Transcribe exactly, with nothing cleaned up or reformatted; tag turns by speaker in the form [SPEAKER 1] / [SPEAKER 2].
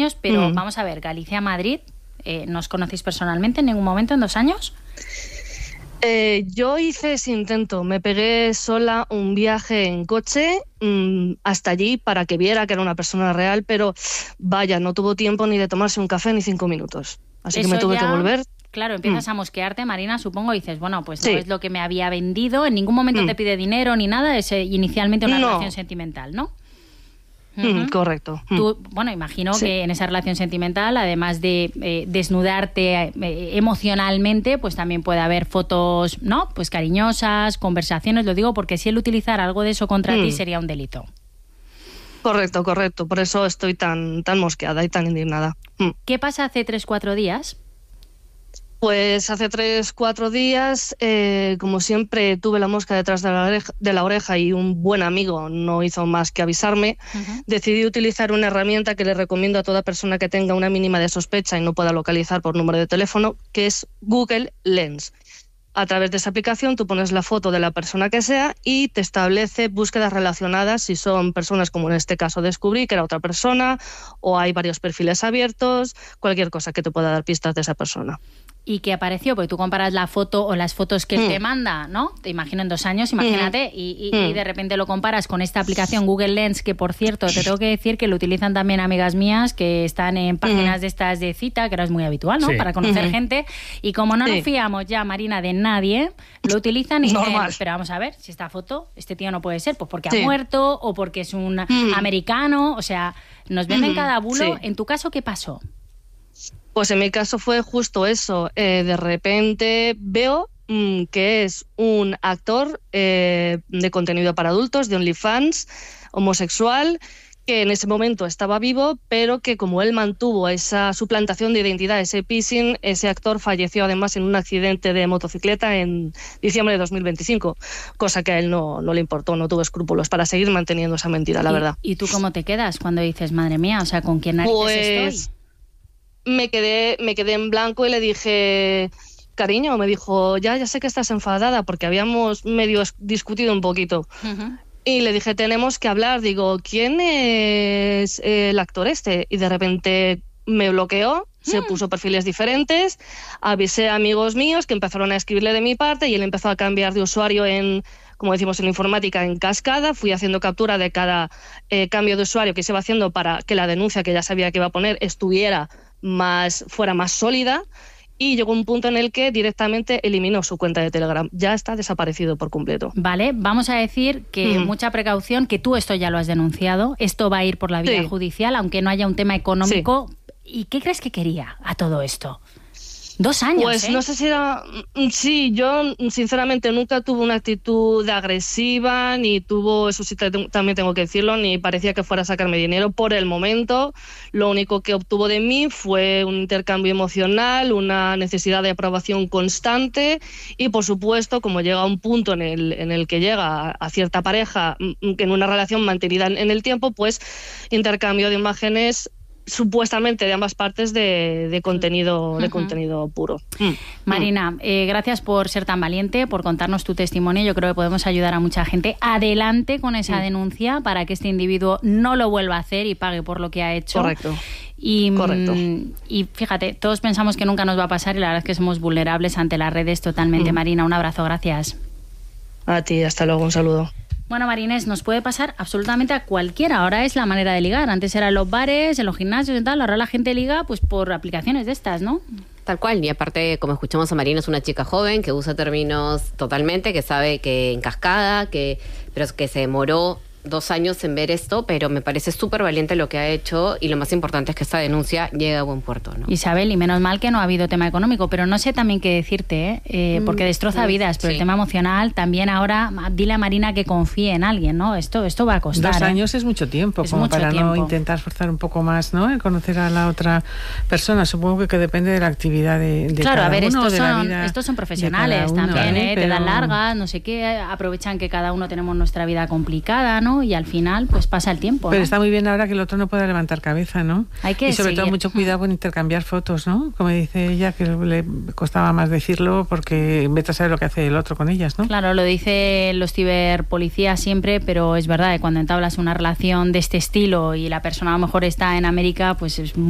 [SPEAKER 1] años, pero
[SPEAKER 2] Mm.
[SPEAKER 1] vamos a ver, Galicia-Madrid, eh, ¿nos conocéis personalmente en ningún momento en dos años?
[SPEAKER 2] Eh, yo hice ese intento, me pegué sola un viaje en coche mmm, hasta allí para que viera que era una persona real, pero vaya, no tuvo tiempo ni de tomarse un café ni cinco minutos. Así
[SPEAKER 1] Eso
[SPEAKER 2] que me tuve
[SPEAKER 1] ya,
[SPEAKER 2] que volver.
[SPEAKER 1] Claro, empiezas
[SPEAKER 2] Mm.
[SPEAKER 1] a mosquearte, Marina, supongo, y dices, bueno, pues
[SPEAKER 2] Sí.
[SPEAKER 1] no es lo que me había vendido, en ningún momento
[SPEAKER 2] Mm.
[SPEAKER 1] te pide dinero ni nada, es eh, inicialmente una
[SPEAKER 2] No.
[SPEAKER 1] relación sentimental, ¿no?
[SPEAKER 2] Mm,
[SPEAKER 1] Ujú.
[SPEAKER 2] correcto. Mm.
[SPEAKER 1] Tú, bueno, imagino
[SPEAKER 2] Sí.
[SPEAKER 1] que en esa relación sentimental, además de eh, desnudarte eh, emocionalmente, pues también puede haber fotos, ¿no? Pues cariñosas, conversaciones, lo digo porque si él utilizara algo de eso contra
[SPEAKER 2] Mm.
[SPEAKER 1] ti sería un delito.
[SPEAKER 2] Correcto, correcto. Por eso estoy tan, tan mosqueada y tan indignada. Mm.
[SPEAKER 1] ¿Qué pasa hace tres, cuatro días?
[SPEAKER 2] Pues hace tres, cuatro días, eh, como siempre, tuve la mosca detrás de la, oreja, de la oreja y un buen amigo no hizo más que avisarme.
[SPEAKER 1] Uh-huh.
[SPEAKER 2] Decidí utilizar una herramienta que le recomiendo a toda persona que tenga una mínima de sospecha y no pueda localizar por número de teléfono, que es Google Lens. A través de esa aplicación tú pones la foto de la persona que sea y te establece búsquedas relacionadas si son personas, como en este caso descubrí que era otra persona, o hay varios perfiles abiertos, cualquier cosa que te pueda dar pistas de esa persona.
[SPEAKER 1] ¿Y qué apareció? Porque tú comparas la foto o las fotos que él
[SPEAKER 2] Mm.
[SPEAKER 1] te manda, ¿no? Te imagino en dos años, imagínate, y, y,
[SPEAKER 2] Mm.
[SPEAKER 1] y de repente lo comparas con esta aplicación Google Lens, que por cierto, te tengo que decir que lo utilizan también amigas mías que están en páginas
[SPEAKER 2] Mm.
[SPEAKER 1] de estas de cita, que ahora es muy habitual, ¿no?
[SPEAKER 3] Sí.
[SPEAKER 1] Para conocer
[SPEAKER 2] Mm.
[SPEAKER 1] gente. Y como no
[SPEAKER 2] Sí.
[SPEAKER 1] nos fiamos ya, Marina, de nadie, lo utilizan y dicen,
[SPEAKER 2] Normal.
[SPEAKER 1] pero vamos a ver, si esta foto, este tío no puede ser, pues porque
[SPEAKER 2] Sí.
[SPEAKER 1] ha muerto o porque es un
[SPEAKER 2] Mm.
[SPEAKER 1] americano, o sea, nos venden
[SPEAKER 2] Mm.
[SPEAKER 1] cada bulo.
[SPEAKER 2] Sí.
[SPEAKER 1] En tu caso, ¿qué pasó?
[SPEAKER 2] Pues en mi caso fue justo eso. Eh, de repente veo mmm, que es un actor eh, de contenido para adultos, de OnlyFans, homosexual, que en ese momento estaba vivo, pero que como él mantuvo esa suplantación de identidad, ese phishing, ese actor falleció además en un accidente de motocicleta en diciembre de dos mil veinticinco, cosa que a él no, no le importó, no tuvo escrúpulos para seguir manteniendo esa mentira, la
[SPEAKER 1] ¿Y,
[SPEAKER 2] verdad.
[SPEAKER 1] ¿Y tú cómo te quedas cuando dices, madre mía, o sea, ¿con quién narices
[SPEAKER 2] Pues
[SPEAKER 1] estoy?
[SPEAKER 2] me quedé, me quedé en blanco y le dije, cariño, me dijo, ya, ya sé que estás enfadada porque habíamos medio es- discutido un poquito.
[SPEAKER 1] Ujú.
[SPEAKER 2] Y le dije, tenemos que hablar. Digo, ¿quién es el actor este? Y de repente me bloqueó, se
[SPEAKER 1] Mm.
[SPEAKER 2] puso perfiles diferentes, avisé a amigos míos que empezaron a escribirle de mi parte y él empezó a cambiar de usuario en, como decimos en informática, en cascada. Fui haciendo captura de cada eh, cambio de usuario que se iba haciendo para que la denuncia que ya sabía que iba a poner estuviera más, fuera más sólida. Y llegó un punto en el que directamente eliminó su cuenta de Telegram. Ya está desaparecido por completo.
[SPEAKER 1] Vale, vamos a decir que
[SPEAKER 2] Mm.
[SPEAKER 1] mucha precaución, que tú esto ya lo has denunciado, esto va a ir por la vía
[SPEAKER 2] Sí.
[SPEAKER 1] judicial, aunque no haya un tema económico. ¿Y qué crees que quería a todo esto? Dos años,
[SPEAKER 2] Pues
[SPEAKER 1] ¿eh?
[SPEAKER 2] no sé si era... Sí, yo sinceramente nunca tuve una actitud agresiva, ni tuvo, eso sí te- también tengo que decirlo, ni parecía que fuera a sacarme dinero por el momento. Lo único que obtuvo de mí fue un intercambio emocional, una necesidad de aprobación constante y, por supuesto, como llega a un punto en el, en el que llega a cierta pareja, mm, que en una relación mantenida en el tiempo, pues intercambio de imágenes supuestamente de ambas partes de, de contenido de
[SPEAKER 1] Ujú.
[SPEAKER 2] contenido puro. Mm.
[SPEAKER 1] Marina, eh, gracias por ser tan valiente, por contarnos tu testimonio. Yo creo que podemos ayudar a mucha gente. Adelante con esa
[SPEAKER 2] Mm.
[SPEAKER 1] denuncia para que este individuo no lo vuelva a hacer y pague por lo que ha hecho.
[SPEAKER 2] Correcto.
[SPEAKER 1] Y, mm,
[SPEAKER 2] Correcto.
[SPEAKER 1] y fíjate, todos pensamos que nunca nos va a pasar y la verdad es que somos vulnerables ante las redes totalmente.
[SPEAKER 2] Mm.
[SPEAKER 1] Marina, un abrazo, gracias.
[SPEAKER 2] A ti, hasta luego, un saludo.
[SPEAKER 1] Bueno, Marinés, nos puede pasar absolutamente a cualquiera. Ahora es la manera de ligar. Antes era en los bares, en los gimnasios y tal. Ahora la gente liga pues por aplicaciones de estas, ¿no?
[SPEAKER 4] Tal cual, y aparte, como escuchamos a Marina, es una chica joven que usa términos totalmente, que sabe que en cascada, que, pero que se demoró dos años en ver esto, pero me parece súper valiente lo que ha hecho y lo más importante es que esta denuncia llegue a buen puerto, ¿no?
[SPEAKER 1] Isabel, y menos mal que no ha habido tema económico, pero no sé también qué decirte, ¿eh? Eh, porque destroza
[SPEAKER 4] mm,
[SPEAKER 1] vidas, pero
[SPEAKER 4] sí.
[SPEAKER 1] el tema emocional también ahora, dile a Marina que confíe en alguien, ¿no? Esto, esto va a costar.
[SPEAKER 3] Dos
[SPEAKER 1] ¿eh?
[SPEAKER 3] años es mucho tiempo,
[SPEAKER 1] Es
[SPEAKER 3] como
[SPEAKER 1] mucho
[SPEAKER 3] para
[SPEAKER 1] tiempo.
[SPEAKER 3] no intentar forzar un poco más, ¿no? El conocer a la otra persona. Supongo que, que depende de la actividad de, de
[SPEAKER 1] Claro,
[SPEAKER 3] cada
[SPEAKER 1] a ver,
[SPEAKER 3] uno,
[SPEAKER 1] estos
[SPEAKER 3] de la
[SPEAKER 1] son,
[SPEAKER 3] vida
[SPEAKER 1] estos son
[SPEAKER 3] de
[SPEAKER 1] profesionales
[SPEAKER 3] cada uno,
[SPEAKER 1] también,
[SPEAKER 3] ¿eh?
[SPEAKER 1] ¿eh? Te dan
[SPEAKER 3] Pero-
[SPEAKER 1] largas, no sé qué, aprovechan que cada uno tenemos nuestra vida complicada, ¿no? Y al final, pues pasa el tiempo,
[SPEAKER 3] Pero
[SPEAKER 1] ¿no?
[SPEAKER 3] está muy bien ahora que el otro no pueda levantar cabeza, ¿no?
[SPEAKER 1] Hay que
[SPEAKER 3] y sobre todo
[SPEAKER 1] seguir.
[SPEAKER 3] mucho cuidado con intercambiar fotos, ¿no? Como dice ella, que le costaba más decirlo porque vete a saber lo que hace el otro con ellas, ¿no?
[SPEAKER 1] Claro, lo dicen los ciberpolicías siempre, pero es verdad que cuando entablas una relación de este estilo y la persona a lo mejor está en América, pues es